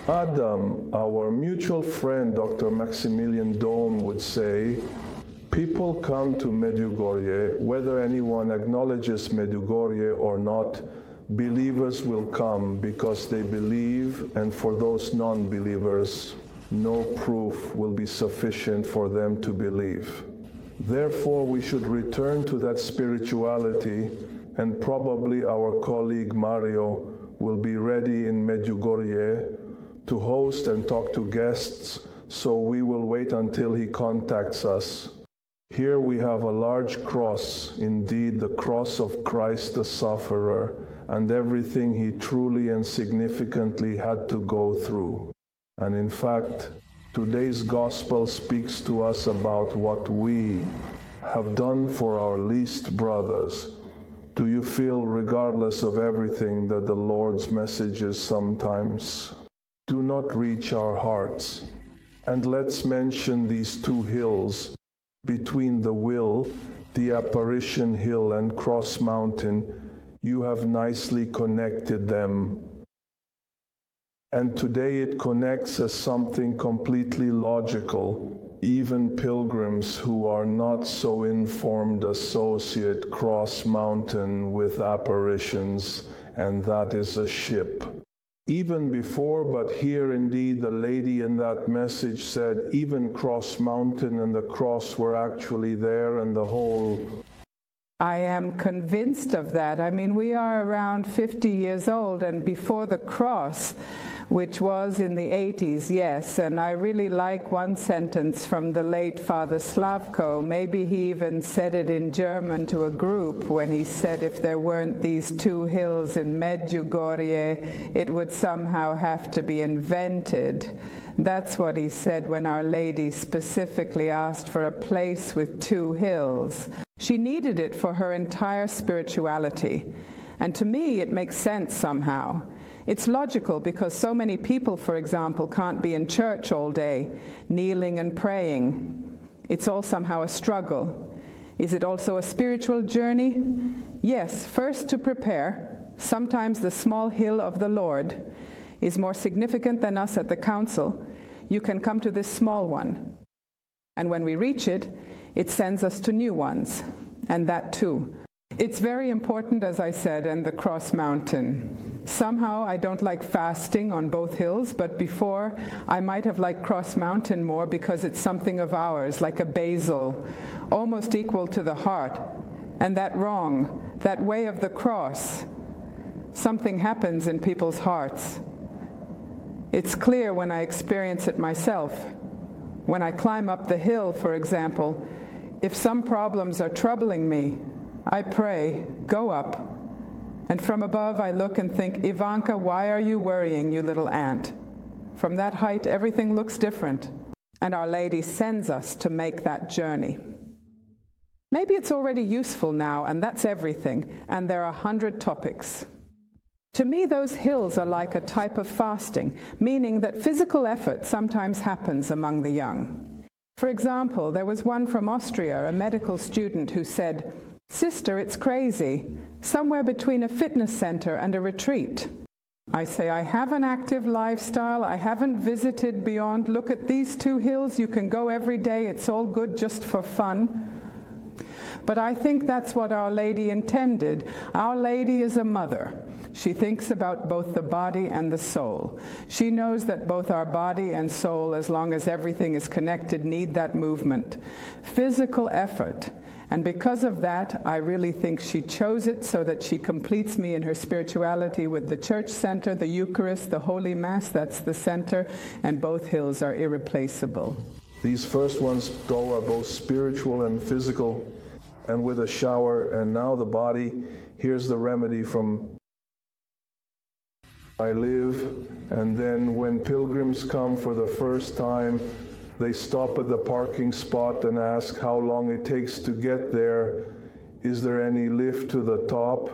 Adam, our mutual friend Dr. Maximilian Dome would say, people come to Medjugorje, whether anyone acknowledges Medjugorje or not, believers will come because they believe, and for those non-believers, no proof will be sufficient for them to believe. Therefore, we should return to that spirituality, and probably our colleague Mario will be ready in Medjugorje to host and talk to guests, so we will wait until he contacts us. Here we have a large cross, indeed the cross of Christ the sufferer, and everything he truly and significantly had to go through. And in fact, today's gospel speaks to us about what we have done for our least brothers. Do you feel, regardless of everything, that the Lord's messages sometimes do not reach our hearts? And let's mention these two hills between the will, the Apparition Hill, and Cross Mountain. You have nicely connected them. And today it connects as something completely logical. Even pilgrims who are not so informed associate Cross Mountain with apparitions, and that is a ship. Even before, but here indeed the lady in that message said even Cross Mountain and the cross were actually there, and the whole... I am convinced of that. I mean, we are around 50 years old, and before the cross, which was in the 80s, yes, and I really like one sentence from the late Father Slavko. Maybe he even said it in German to a group when he said if there weren't these two hills in Medjugorje, it would somehow have to be invented. That's what he said when Our Lady specifically asked for a place with two hills. She needed it for her entire spirituality. And to me, it makes sense somehow. It's logical because so many people, for example, can't be in church all day, kneeling and praying. It's all somehow a struggle. Is it also a spiritual journey? Yes, first to prepare. Sometimes the small hill of the Lord is more significant than us at the council. You can come to this small one. And when we reach it, it sends us to new ones, and that too. It's very important, as I said, in the Cross Mountain. Somehow I don't like fasting on both hills, but before I might have liked Cross Mountain more because it's something of ours, like a basil, almost equal to the heart. And that wrong, that way of the cross, something happens in people's hearts. It's clear when I experience it myself. When I climb up the hill, for example, if some problems are troubling me, I pray, go up. And from above I look and think, Ivanka, why are you worrying, you little ant? From that height, everything looks different. And Our Lady sends us to make that journey. Maybe it's already useful now, and that's everything. And there are 100 topics. To me, those hills are like a type of fasting, meaning that physical effort sometimes happens among the young. For example, there was one from Austria, a medical student, who said, Sister, it's crazy, somewhere between a fitness center and a retreat. I say, I have an active lifestyle, I haven't visited beyond, look at these two hills, you can go every day, it's all good just for fun. But I think that's what Our Lady intended. Our Lady is a mother. She thinks about both the body and the soul. She knows that both our body and soul, as long as everything is connected, need that movement. Physical effort. And because of that, I really think she chose it so that she completes me in her spirituality with the church center, the Eucharist, the Holy Mass, that's the center, and both hills are irreplaceable. These first ones go are both spiritual and physical, and with a shower, and now the body. Here's the remedy from I live, and then when pilgrims come for the first time, they stop at the parking spot and ask how long it takes to get there. Is there any lift to the top?